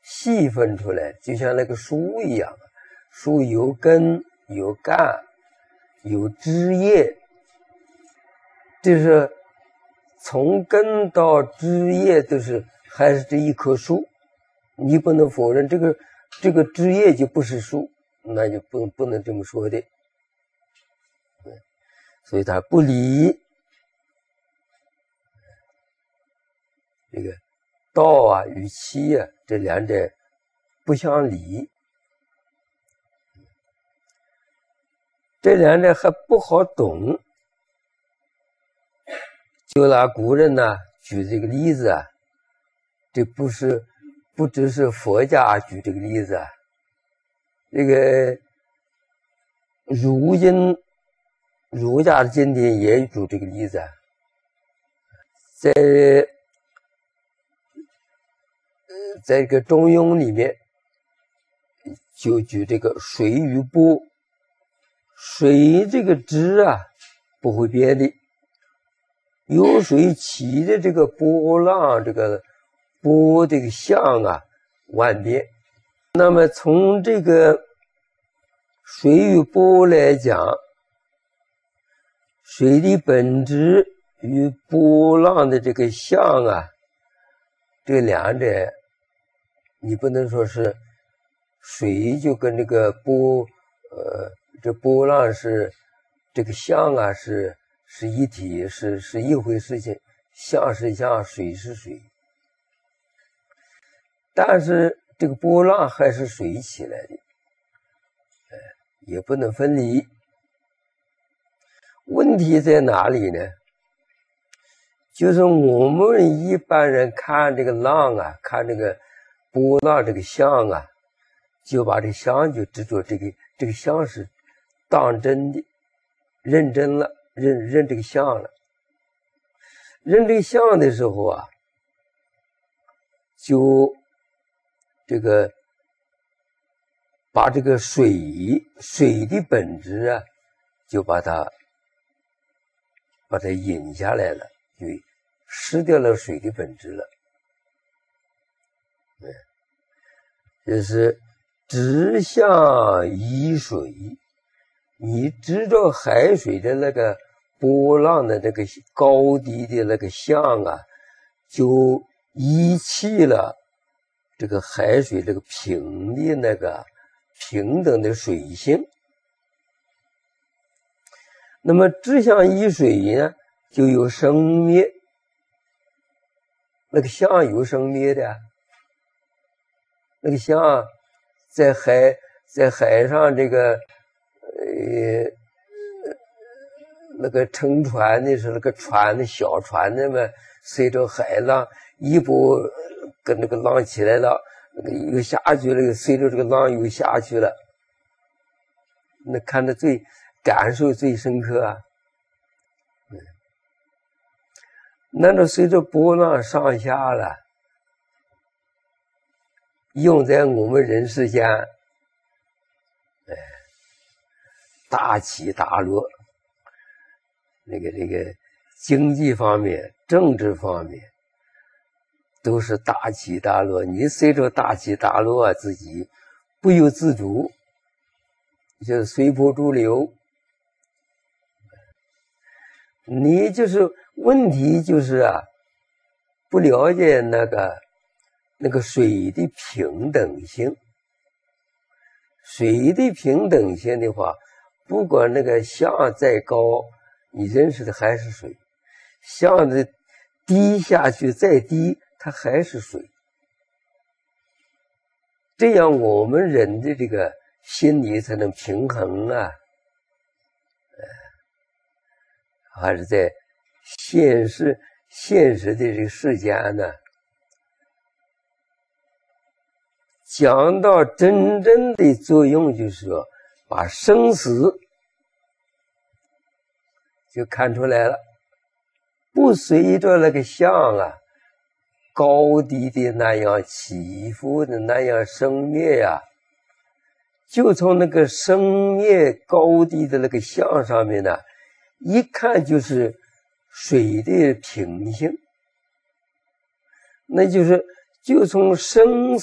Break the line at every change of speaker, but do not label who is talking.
细分出来，就像那个树一样，树有根有干有枝叶，就是从根到枝叶都是还是这一棵树，你不能否认这个枝叶就不是树，那就不能这么说的。所以它不离这个道啊与气啊这两者不相离，这两者还不好懂。就拿古人呢举这个例子啊，这不只是佛家举这个例子啊，这个儒家的经典也举这个例子啊，在这个中庸里面就举这个水与波，水这个质啊不会变的，有水起的这个波浪，这个波这个象啊万变。那么从这个水与波来讲，水的本质与波浪的这个象啊，这两者你不能说是水就跟这个波这波浪是这个象啊是一体，是一回事情，象是象，水是水，但是这个波浪还是水起来的，也不能分离。问题在哪里呢？就是我们一般人看这个浪啊，看这个波浪这个象啊，就把这个象就执着这个象是当真的，认真了，认这个象了。认这个象的时候啊，就这个把这个水的本质啊，就把它引下来了，就失掉了水的本质了。就是直向依水，你知道海水的那个波浪的那个高低的那个象啊，就遗弃了这个海水这个平的那个平等的水性。那么直向依水呢，就有生灭，那个象有生灭的，那个象在海上这个那个乘船的是那个船小船的嘛，随着海浪一波跟那个浪起来了，那个又下去了，随着这个浪又下去了，那看得感受最深刻啊。那就随着波浪上下了，用在我们人世间，大起大落，那个经济方面、政治方面都是大起大落。你随着大起大落啊，自己不由自主，就是随波逐流。你就是问题就是啊，不了解那个水的平等性。水的平等性的话，不管那个象再高，你认识的还是水；象的低下去再低，它还是水。这样我们人的这个心理才能平衡啊。还是在现实的这个世间呢，讲到真正的作用，就是说把生死就看出来了，不随着那个象啊高低的那样起伏的那样生灭呀，就从那个生灭高低的那个象上面呢，一看就是水的平性，那就从生